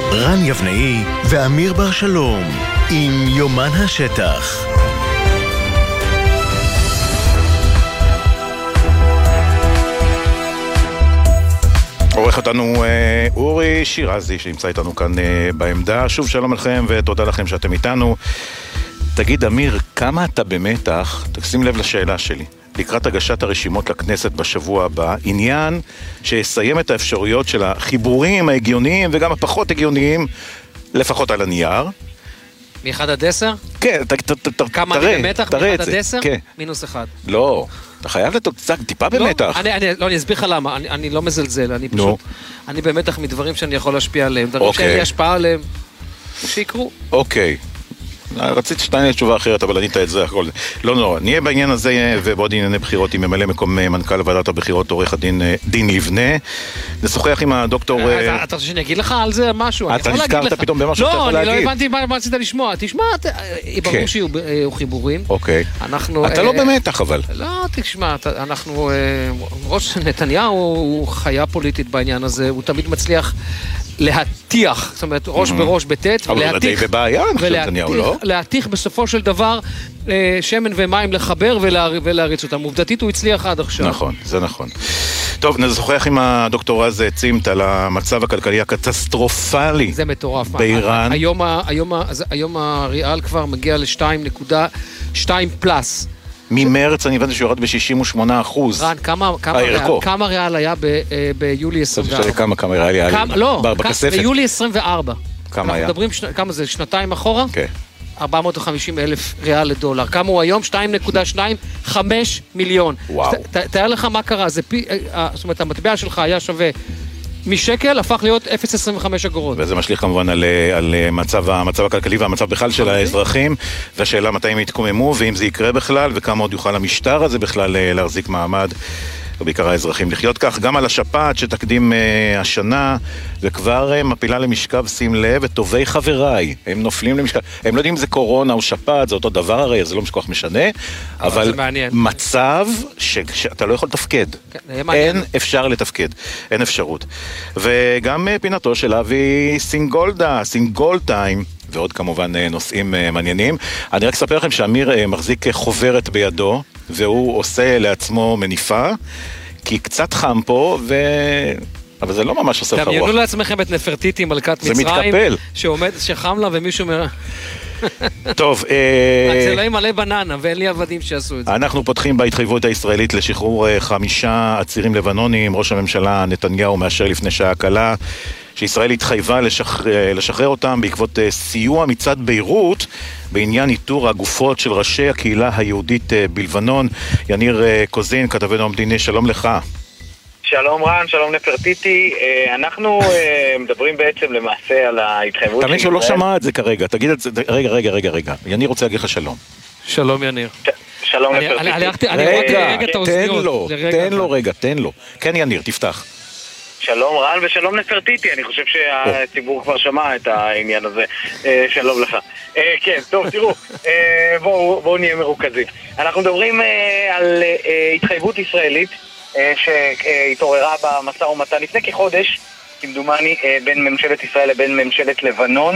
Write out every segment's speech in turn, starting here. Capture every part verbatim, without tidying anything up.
רן יבנאי ואמיר בר שלום עם יומן השטח. עורך אותנו אורי שירזי שנמצא איתנו כאן בעמדה. שוב שלום לכם ותודה לכם שאתם איתנו. תגיד אמיר, כמה אתה במתח, תשים לב לשאלה שלי, לקראת הגשת הרשימות לכנסת בשבוע הבא, עניין שיסיים את האפשרויות של החיבורים ההגיוניים וגם הפחות הגיוניים, לפחות על הנייר. מ-אחד עד עשר? כן, תראה, כמה אני במתח? מ-אחד עד עשר? כן. מינוס אחד. לא, אתה חייב לתוצג טיפה במתח. לא, אני, לא, אני אסביר לך למה, אני, אני לא מזלזל, אני פשוט, אני במתח מדברים שאני יכול להשפיע עליהם, דברים שאין לי השפעה עליהם, שיקרו. אוקיי. רציתי שתיים תשובה אחרת, אבל ענית את זה, הכל. לא נורא. נהיה בעניין הזה ובעוד ענייני בחירות עם ממלא מקום מנכ"ל ועדת הבחירות, עורך הדין דין לבנה. נשוחח עם הדוקטור... אתה רוצה שאני אגיד לך על זה משהו? אתה נזכרת פתאום במה שאתה יכול להגיד. לא, אני לא הבנתי מה רצית לשמוע. תשמע, ברור שיהיו חיבורים. אוקיי. אתה לא במתח, אבל. לא, תשמע, אנחנו... ראש נתניהו הוא חיה פוליטית בעניין הזה, הוא תמיד מצליח להתיח, זאת אומרת, ראש בראש בטט, אבל די בבעיה, נתניהו, לא? להתיך בסופו של דבר שמן ומים לחבר ולהריץ אותם. עובדתית הוא הצליח עד עכשיו. נכון, זה נכון. טוב, נשוחח עם הדוקטור רז צימת על המצב הכלכלי הקטסטרופלי. זה מטורף. באיראן. היום, היום, היום הריאל כבר מגיע ל-שתיים נקודה שתיים פלוס. ממרץ אני הבנתי שיורד ב-שישים ושמונה אחוז. רן, כמה, כמה, ריאל, כמה ריאל היה ב, ביולי עשרים וארבע? כמה, כמה ריאל היה? כמה, לא, בכספת. ביולי עשרים וארבע. כמה היה? מדברים, שני, כמה זה, שנתיים אחורה? כן. ארבע מאות וחמישים אלף ריאל לדולר. כמה הוא היום? שתיים נקודה שתיים חמש מיליון. וואו. ת, תאר לך מה קרה. זה פי, זאת אומרת, המטבע שלך היה שווה משקל, הפך להיות אפס נקודה עשרים וחמש אגורות. וזה משליך כמובן על, על מצב, המצב הכלכלי והמצב בכלל של האזרחים, והשאלה מתי הם יתקוממו, ואם זה יקרה בכלל, וכמה עוד יוכל המשטר הזה בכלל להחזיק מעמד, ובעיקר האזרחים לחיות כך. גם על השפעת שתקדים uh, השנה, וכבר uh, מפילה למשכב, שים לב, וטובי חבריי, הם נופלים למשכב, הם לא יודעים אם זה קורונה או שפעת, זה אותו דבר הרי, זה לא משכוח משנה, אבל מצב ש, שאתה לא יכול לתפקד. כן, אין אפשר לתפקד, אין אפשרות. וגם uh, פינתו של אבי סינגולדה, סינגולטיים, ועוד כמובן נושאים מעניינים. אני רק אספר לכם שאמיר מחזיק חוברת בידו, והוא עושה לעצמו מניפה, כי קצת חם פה, ו... אבל זה לא ממש עושה לך רוח. דמיינו לעצמכם את נפרטיטי מלכת מצרים, זה מתקפל. שעומד, שחם לה ומישהו מ... טוב, רק זה לא עם מלא בננה, ואין לי עבדים שעשו את זה. אנחנו פותחים בהתחייבות הישראלית לשחרור חמישה עצירים לבנונים. ראש הממשלה נתניהו מאשר לפני שעה קלה שישראל התחייבה לשחרר, לשחרר אותם בעקבות סיוע מצד ביירות בעניין איתור הגופות של ראשי הקהילה היהודית בלבנון. יניר קוזין, כתבנו המדיני, שלום לך. שלום רן, שלום נפרטיטי. אנחנו מדברים בעצם למעשה על ההתחייבות. תמיד שהוא לא שמע את זה כרגע, תגיד את זה, רגע, רגע, רגע, רגע. יניר רוצה להגיד לך שלום. שלום יניר. שלום נפרטיטי. רגע, תן לו, תן לו רגע, תן לו. כן יניר, תפתח. שלום רן ושלום נפרטיטי, אני חושב שהציבור כבר שמע את העניין הזה. שלום לך. כן, טוב, תראו, בואו נהיה מרוכזים. אנחנו מדברים על התחייבות ישראלית שהתעוררה במשא ומתן לפני כחודש, כמדומני, בין ממשלת ישראל לבין ממשלת לבנון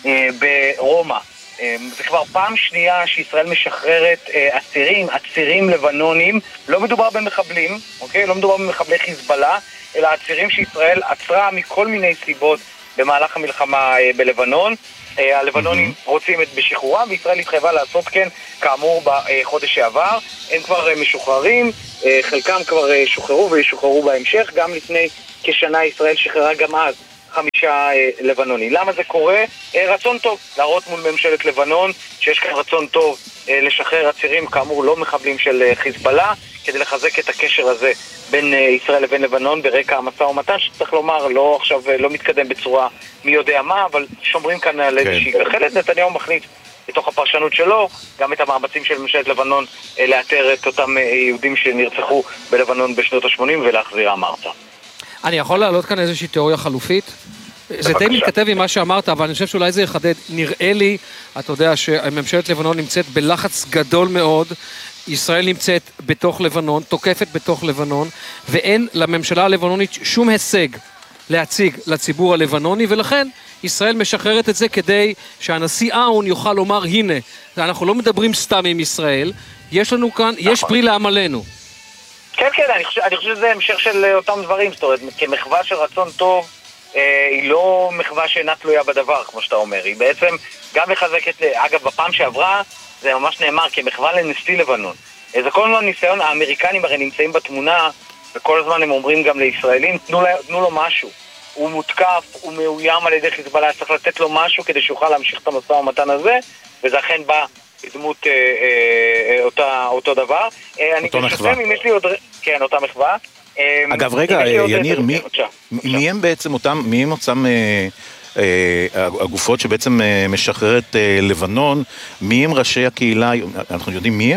ברומא. זה כבר פעם שנייה שישראל משחררת עצירים, עצירים לבנונים. לא מדובר במחבלים, אוקיי? לא מדובר במחבלי חיזבאללה, אלא עצירים שישראל עצרה מכל מיני סיבות במהלך המלחמה בלבנון. הלבנונים רוצים את בשחרורם, וישראל התחייבה לעשות כן, כאמור, בחודש שעבר. הם כבר משוחררים, חלקם כבר שוחררו וישוחררו בהמשך. גם לפני כשנה ישראל שחררה גם אז חמישה לבנונים. למה זה קורה? רצון טוב, להראות מול ממשלת לבנון שיש כאן רצון טוב לשחרר עצירים, כאמור לא מחבלים של חיזבאללה, כדי לחזק את הקשר הזה בין ישראל לבין לבנון ברקע המשא ומתן, שצריך לומר, לא עכשיו לא מתקדם בצורה מי יודע מה, אבל שומרים כאן על איזושהי גחלת. נתניהו מחליט בתוך הפרשנות שלו גם את המאמצים של ממשלת לבנון לאתר את אותם יהודים שנרצחו בלבנון בשנות ה-שמונים ולהחזירם ארצה. אני יכול להעלות כאן איזושהי תיאוריה חלופית? זה די מתכתב עם מה שאמרת, אבל אני חושב שאולי זה יחדד. נראה לי, אתה יודע שממשלת לבנון נמצאת בלחץ גדול מאוד, ישראל נמצאת בתוך לבנון, תוקפת בתוך לבנון, ואין לממשלה הלבנונית שום הישג להציג לציבור הלבנוני, ולכן ישראל משחררת את זה כדי שהנשיא אאון יוכל לומר, הנה, אנחנו לא מדברים סתם עם ישראל, יש לנו כאן, יש פרי לעמלנו. כן, כן, אני חושב, אני חושב שזה המשך של אותם דברים, זאת אומרת, כמחווה של רצון טוב, אה, היא לא מחווה שאינה תלויה בדבר, כמו שאתה אומר, היא בעצם גם מחזקת, אגב, בפעם שעברה, זה ממש נאמר כמחווה לנשיא לבנון. זה כל הזמן ניסיון, האמריקנים הרי נמצאים בתמונה, וכל הזמן הם אומרים גם לישראלים, תנו, לה, תנו לו משהו. הוא מותקף, הוא מאוים על ידי חיזבאללה, צריך לתת לו משהו כדי שיוכל להמשיך את המשא ומתן הזה, וזה אכן בא בדמות אה, אה, אותה, אותו דבר. אה, אותו מחווה. אם יש לי עוד... כן, אותה מחווה. אה, אגב, רגע, יניר, מי, מי הם בעצם אותם, מי הם אותם... אה... הגופות שבעצם משחררת לבנון, מי הם ראשי הקהילה, אנחנו יודעים מי הם?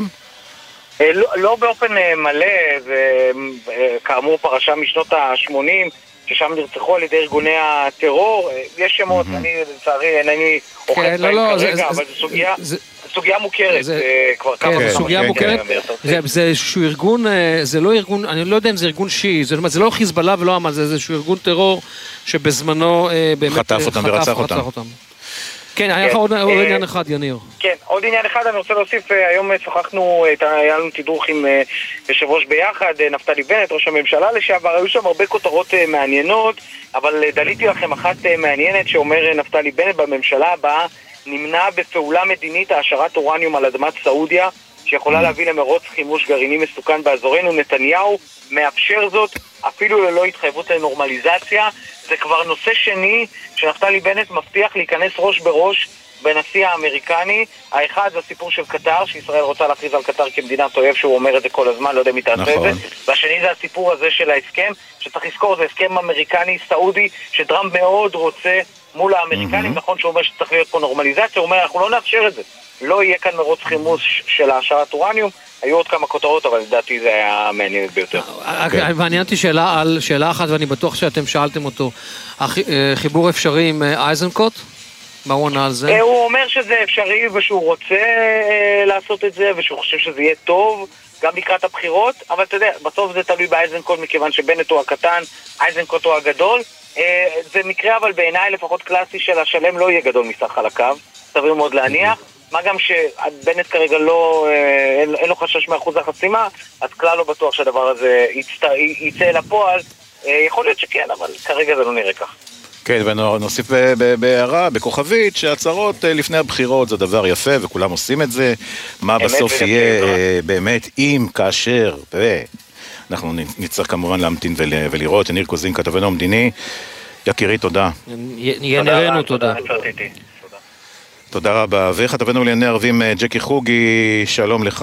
לא, לא באופן מלא, זה כאמור פרשה משנות ה-שמונים, ששם נרצחו על ידי ארגוני הטרור, יש שמות, אני לצערי אינני אוכף בהם כרגע, אבל זו סוגיה... סוגיה מוכרת, כבר כמה זמן. סוגיה מוכרת, זה איזשהו ארגון, זה לא ארגון, אני לא יודע אם זה ארגון שיעי, זה לא חיזבאללה ולא עמאס, זה איזשהו ארגון טרור שבזמנו באמת חטף אותם ורצח אותם. כן, היה לך עוד עניין אחד, יניר. כן, עוד עניין אחד, אני רוצה להוסיף, היום שוחחנו, היה לנו תדרוך עם יושב ראש ביחד, נפתלי בנט, ראש הממשלה לשעבר, היו שם הרבה כותרות מעניינות, אבל דליתי לכם אחת מעניינת שאומר נפתלי בנט בממשלה הבאה, נמנע בפעולה מדינית העשרת אורניום על אדמת סעודיה, שיכולה להביא למרוץ חימוש גרעיני מסוכן באזורנו. נתניהו מאפשר זאת אפילו ללא התחייבות לנורמליזציה. זה כבר נושא שני שנפתלי בנט מבטיח להיכנס ראש בראש בנשיא האמריקני. האחד זה הסיפור של קטר, שישראל רוצה להכריז על קטר כמדינת אויב, שהוא אומר את זה כל הזמן, לא יודע מי תעשה נכון. את זה. והשני זה הסיפור הזה של ההסכם, שצריך לזכור, זה הסכם אמריקני-סעודי, שטראמפ מאוד רוצה מול האמריקנים, mm-hmm. נכון שהוא אומר שצריך להיות פה נורמליזציה, הוא אומר, אנחנו לא נאפשר את זה. לא יהיה כאן מרוץ חימוש של העשרת אורניום, היו עוד כמה כותרות, אבל לדעתי זה היה מעניין ביותר. ועניינתי שאלה על שאלה אחת, ואני בטוח שאתם שאלתם אותו, חיבור אפשרי עם אייזנקוט? מה הוא עונה על זה? הוא אומר שזה אפשרי ושהוא רוצה לעשות את זה, ושהוא חושב שזה יהיה טוב, גם לקראת הבחירות, אבל אתה יודע, בסוף זה תלוי באייזנקוט, מכיוון שבנט הוא הקטן, אייזנקוט הוא הגדול. זה מקרה אבל בעיניי לפחות קלאסי של השלם לא יהיה גדול מסך חלקיו, סביר מאוד להניח, מה גם שבנט כרגע לא, אין, אין לו חשש מאחוז החסימה, אז כלל לא בטוח שהדבר הזה יצא, יצא אל הפועל, יכול להיות שכן, אבל כרגע זה לא נראה כך. כן, ונוסיף בהערה, בכוכבית, שהצהרות לפני הבחירות זה דבר יפה, וכולם עושים את זה, מה בסוף יהיה באמת אם, כאשר, אנחנו נצטרך כמובן להמתין ולראות. יניר קוזין, כתבנו המדיני, יקירי, תודה. ינרנו, תודה. תודה רבה. וכתבנו לענייני ערבים, ג'קי חוגי, שלום לך.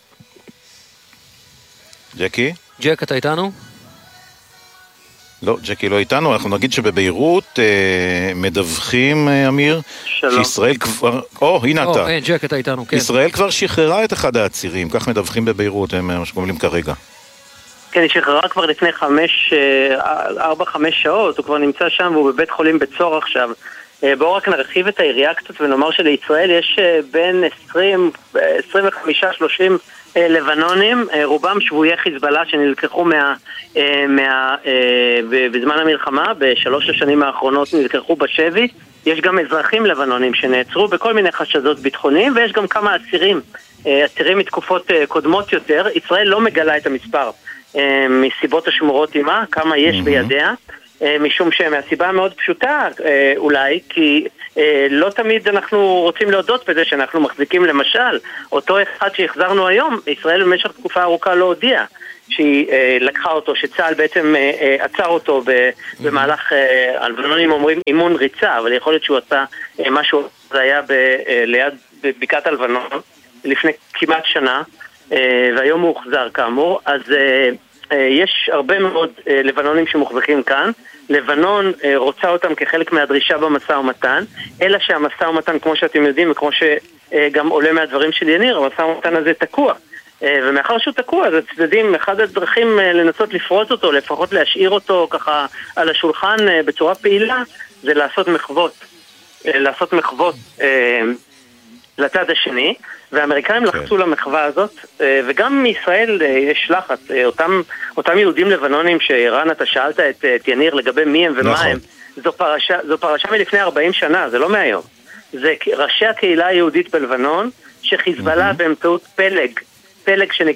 ג'קי? ג'ק, אתה איתנו? לא, ג'קי לא איתנו. אנחנו נגיד שבביירות מדווחים, אמיר, שישראל כבר... או, הנה אתה. אין, ג'ק, אתה איתנו, כן. ישראל כבר שחררה את אחד העצירים, כך מדווחים בביירות, הם משקומלים כרגע. כן, היא שחררה כבר לפני חמש, ארבע, חמש שעות, הוא כבר נמצא שם והוא בבית חולים בצור עכשיו. בואו רק נרחיב את היריעה קצת ונאמר שלישראל יש בין עשרים, עשרים וחמש, שלושים לבנונים, רובם שבויי חיזבאללה שנלקחו מה, מה, בזמן המלחמה, בשלוש השנים האחרונות נלקחו בשבי. יש גם אזרחים לבנונים שנעצרו בכל מיני חשדות ביטחוניים, ויש גם כמה עצירים, עצירים מתקופות קודמות יותר. ישראל לא מגלה את המספר מסיבות השמורות עימה, כמה יש mm-hmm. בידיה, משום שמהסיבה מאוד פשוטה אולי, כי לא תמיד אנחנו רוצים להודות בזה שאנחנו מחזיקים למשל אותו אחד שהחזרנו היום, ישראל במשך תקופה ארוכה לא הודיעה שהיא לקחה אותו, שצה"ל בעצם עצר אותו במהלך, הלבנונים אומרים אימון ריצה, אבל יכול להיות שהוא עשה משהו, זה היה ליד בקעת הלבנון לפני כמעט שנה, והיום הוא הוחזר כאמור. אז יש הרבה מאוד לבנונים שמוחזקים כאן. לבנון רוצה אותם כחלק מהדרישה במשא ומתן, אלא שהמשא ומתן, כמו שאתם יודעים וכמו שגם עולה מהדברים של יניר, המשא ומתן הזה תקוע, ומאחר שהוא תקוע, אז הצדדים, אחד הדרכים לנסות לפרוץ אותו, לפחות להשאיר אותו ככה על השולחן בצורה פעילה, זה לעשות מחוות לעשות מחוות לצד השני, והאמריקאים לחצו למחווה הזאת, וגם מישראל יש לחץ, אותם, אותם יהודים לבנונים שאיראן, אתה שאלת את, את יניר לגבי מי הם ומה הם, זו פרשה, זו פרשה מלפני ארבעים שנה, זה לא מהיום. זה ראשי הקהילה היהודית בלבנון, שחיזבאללה באמצעות פלג, פלג שנקרא